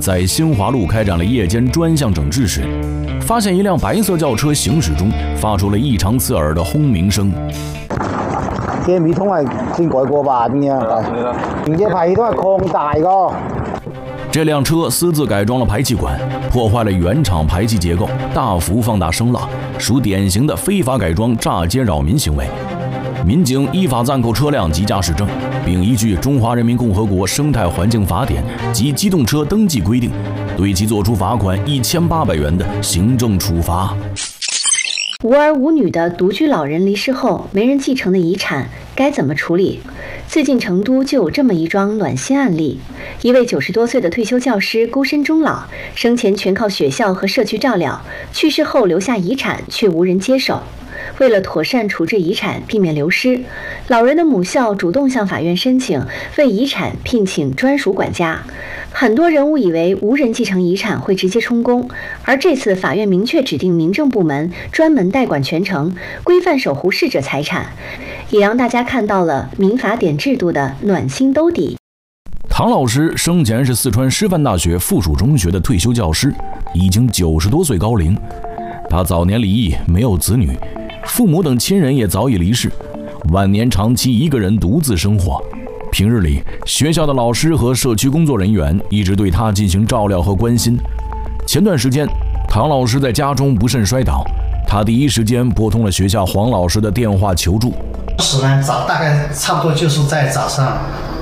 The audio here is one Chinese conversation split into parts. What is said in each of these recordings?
在新华路开展了夜间专项整治时，发现一辆白色轿车行驶中发出了异常刺耳的轰鸣声。 电系統係先改過吧？點樣？連隻排氣筒係擴大個。 这辆车私自改装了排气管，破坏了原厂排气结构，大幅放大声浪，属典型的非法改装炸街扰民行为。民警依法暂扣车辆及驾驶证，并依据《中华人民共和国生态环境法典》及机动车登记规定，对其作出罚款1800元的行政处罚。 无儿无女的独居老人离世后，没人继承的遗产该怎么处理？最近成都就有这么一桩暖心案例：一位90多岁的退休教师孤身终老，生前全靠学校和社区照料，去世后留下遗产却无人接手。为了妥善处置遗产，避免流失，老人的母校主动向法院申请为遗产聘请专属管家。很多人误以为无人继承遗产会直接充公，而这次法院明确指定民政部门专门代管全程，规范守护逝者财产，也让大家看到了民法典制度的暖心兜底。 唐老师生前是四川师范大学附属中学的退休教师，已经90多岁高龄。他早年离异，没有子女，父母等亲人也早已离世，晚年长期一个人独自生活。平日里，学校的老师和社区工作人员一直对他进行照料和关心。前段时间，唐老师在家中不慎摔倒，他第一时间拨通了学校黄老师的电话求助。 当时呢，大概差不多就是在早上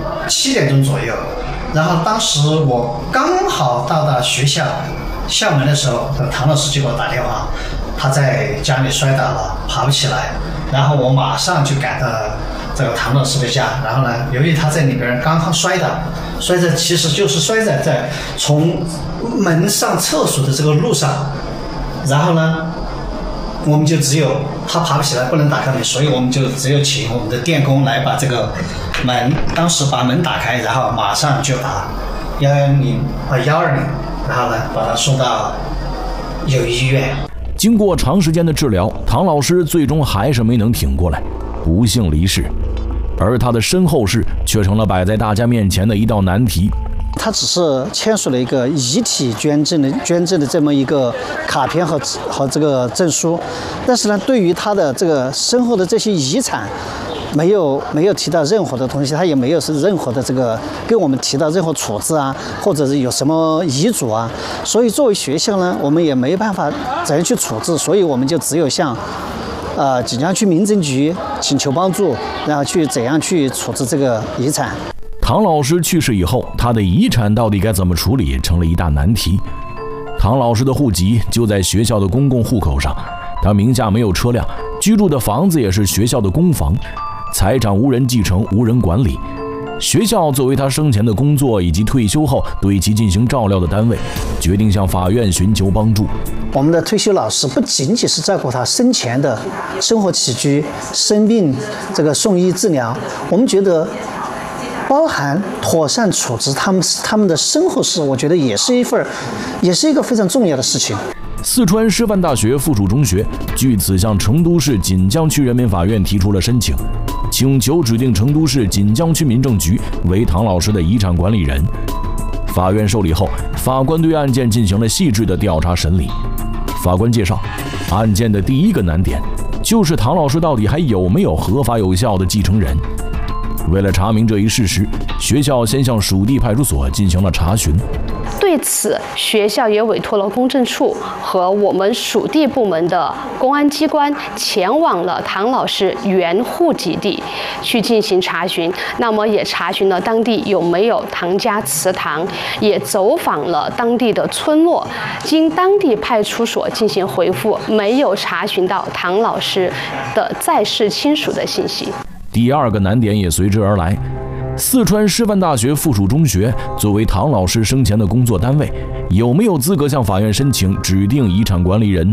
7点钟左右，然后当时我刚好到达学校校门的时候，唐老师就给我打电话，他在家里摔倒了，爬不起来，然后我马上就赶到这个唐老师的家，然后呢，由于他在里边刚刚摔倒，其实就是摔在从门上厕所的这个路上，然后呢，我们就只有他爬不起来，不能打开门，所以我们就只有请我们的电工来把这个门，当时把门打开，然后马上就打120，然后呢把他送到友谊医院。 经过长时间的治疗，唐老师最终还是没能挺过来，不幸离世。而他的身后事却成了摆在大家面前的一道难题。 他只是签署了一个遗体捐赠的这么一个卡片和这个证书，但是呢，对于他的这个身后的这些遗产，没有提到任何的东西，他也没有是任何的这个跟我们提到任何处置啊，或者是有什么遗嘱啊，所以作为学校呢，我们也没办法怎样去处置，所以我们就只有向锦江区民政局请求帮助，然后去怎样去处置这个遗产。 唐老师去世以后，他的遗产到底该怎么处理，成了一大难题。唐老师的户籍就在学校的公共户口上，他名下没有车辆，居住的房子也是学校的公房，财产无人继承，无人管理。学校作为他生前的工作以及退休后对其进行照料的单位，决定向法院寻求帮助。 我们的退休老师不仅仅是照顾他生前的生活起居、生病这个送医治疗，我们觉得包含妥善处置他们的身后事，我觉得也是一个非常重要的事情。 四川师范大学附属中学据此向成都市锦江区人民法院提出了申请，请求指定成都市锦江区民政局为唐老师的遗产管理人。法院受理后，法官对案件进行了细致的调查审理。法官介绍，案件的第一个难点就是唐老师到底还有没有合法有效的继承人。为了查明这一事实，学校先向属地派出所进行了查询。 对此，学校也委托了公证处和我们属地部门的公安机关前往了唐老师原户籍地去进行查询。那么也查询了当地有没有唐家祠堂，也走访了当地的村落。经当地派出所进行回复，没有查询到唐老师的在世亲属的信息。 第二个难点也随之而来。四川师范大学附属中学作为唐老师生前的工作单位，有没有资格向法院申请指定遗产管理人呢？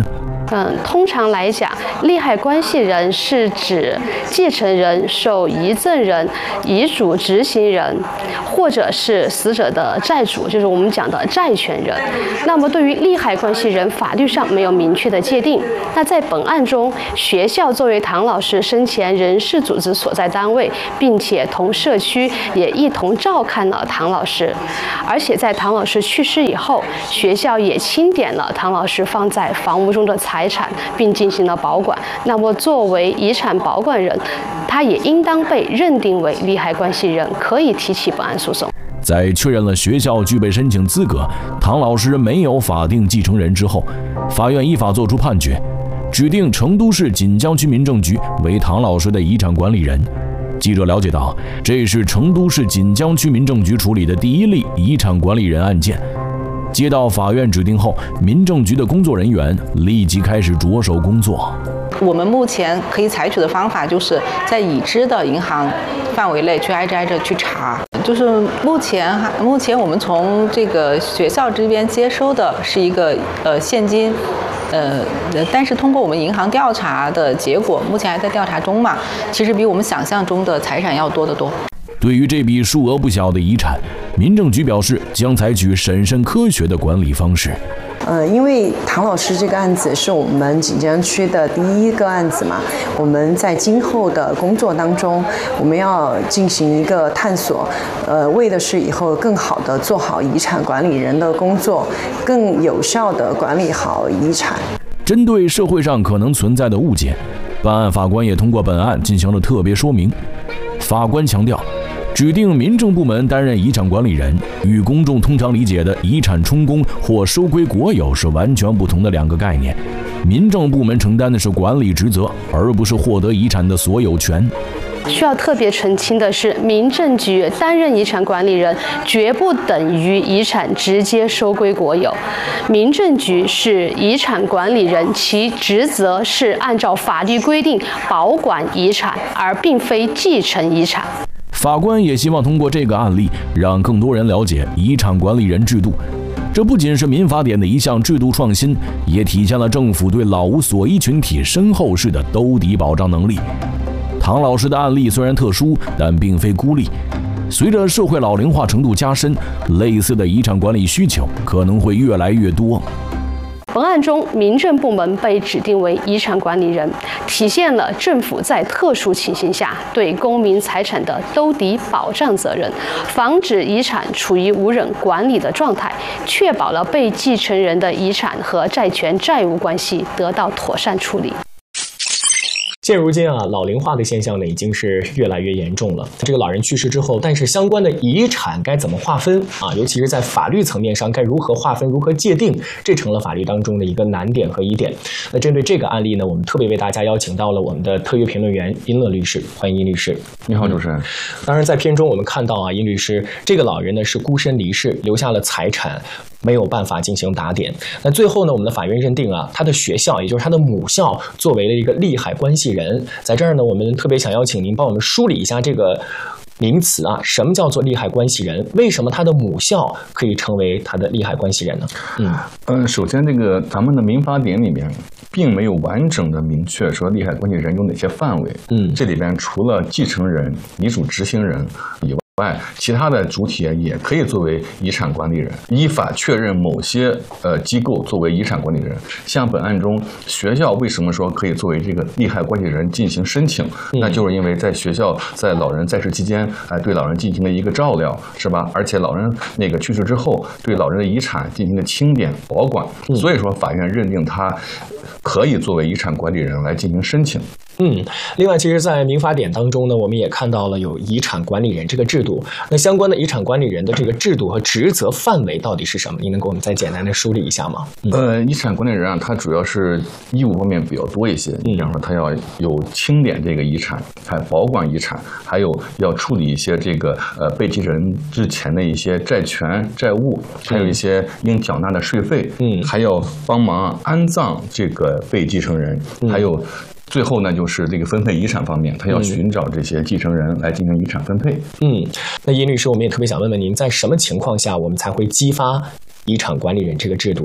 通常来讲，利害关系人是指继承人、受遗赠人、遗嘱执行人，或者是死者的债主，就是我们讲的债权人。那么对于利害关系人，法律上没有明确的界定。那在本案中，学校作为唐老师生前人事组织所在单位，并且同社区也一同照看了唐老师，而且在唐老师去世以后，学校也清点了唐老师放在房屋中的财产，并进行了保管。那么作为遗产保管人，他也应当被认定为利害关系人，可以提起本案诉讼。 在确认了学校具备申请资格，唐老师没有法定继承人之后，法院依法作出判决，指定成都市锦江区民政局为唐老师的遗产管理人。记者了解到，这是成都市锦江区民政局处理的第一例遗产管理人案件。接到法院指定后，民政局的工作人员立即开始着手工作。 我们目前可以采取的方法，就是在已知的银行范围内去挨着去查。就是目前我们从这个学校这边接收的是一个现金。但是通过我们银行调查的结果，目前还在调查中嘛，其实比我们想象中的财产要多得多。 对于这笔数额不小的遗产，民政局表示将采取审慎科学的管理方式。 因为唐老师这个案子是我们锦江区的第一个案子嘛，我们在今后的工作当中，我们要进行一个探索，为的是以后更好的做好遗产管理人的工作，更有效的管理好遗产。 针对社会上可能存在的误解，办案法官也通过本案进行了特别说明。法官强调，指定民政部门担任遗产管理人，与公众通常理解的遗产充公或收归国有是完全不同的两个概念。民政部门承担的是管理职责，而不是获得遗产的所有权。 需要特别澄清的是，民政局担任遗产管理人绝不等于遗产直接收归国有。民政局是遗产管理人，其职责是按照法律规定保管遗产，而并非继承遗产。 法官也希望通过这个案例，让更多人了解遗产管理人制度。这不仅是民法典的一项制度创新，也体现了政府对老无所依群体身后事的兜底保障能力。唐老师的案例虽然特殊，但并非孤立。随着社会老龄化程度加深，类似的遗产管理需求可能会越来越多。 本案中，民政部门被指定为遗产管理人，体现了政府在特殊情形下对公民财产的兜底保障责任，防止遗产处于无人管理的状态，确保了被继承人的遗产和债权债务关系得到妥善处理。 现如今啊，老龄化的现象呢已经是越来越严重了。这个老人去世之后，但是相关的遗产该怎么划分啊？尤其是在法律层面上该如何划分、如何界定，这成了法律当中的一个难点和疑点。那针对这个案例呢，我们特别为大家邀请到了我们的特约评论员殷乐律师，欢迎殷律师。 你好，主持人。 当然，在片中我们看到啊，殷律师这个老人呢是孤身离世，留下了财产，没有办法进行打点。那最后呢，我们的法院认定啊，他的学校，也就是他的母校，作为了一个利害关系人。在这儿呢，我们特别想邀请您帮我们梳理一下这个名词啊，什么叫做利害关系人？为什么他的母校可以成为他的利害关系人呢？ 首先这个咱们的民法典里面并没有完整的明确说利害关系人有哪些范围。这里边除了继承人、遗嘱执行人以外，其他的主体也可以作为遗产管理人，依法确认某些机构作为遗产管理人。像本案中，学校为什么说可以作为这个利害关系人进行申请？那就是因为在学校在老人在世期间，对老人进行了一个照料，是吧？而且老人那个去世之后，对老人的遗产进行了清点保管，所以说法院认定他可以作为遗产管理人来进行申请。 另外，其实，在民法典当中呢，我们也看到了有遗产管理人这个制度。那相关的遗产管理人的这个制度和职责范围到底是什么？您能给我们再简单的梳理一下吗？ 遗产管理人啊，他主要是义务方面比较多一些。比方说，他要有清点这个遗产，还保管遗产，还有要处理一些这个被继承人之前的一些债权债务，还有一些应缴纳的税费。还要帮忙安葬这个被继承人，还有。最后呢，就是这个分配遗产方面，他要寻找这些继承人来进行遗产分配。 那殷律师，我们也特别想问问您，在什么情况下我们才会激发遗产管理人这个制度呢？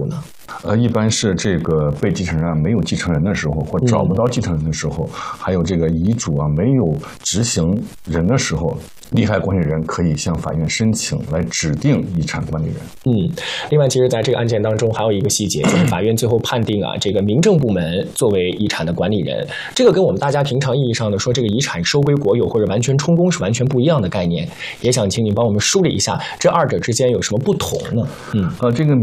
一般是这个被继承人没有继承人的时候，或找不到继承人的时候，还有这个遗嘱没有执行人的时候，利害关系人可以向法院申请来指定遗产管理人。 另外，其实在这个案件当中还有一个细节，就是法院最后判定这个民政部门作为遗产的管理人，这个跟我们大家平常意义上的说这个遗产收归国有或者完全充公是完全不一样的概念。也想请你帮我们梳理一下这二者之间有什么不同呢？ 这个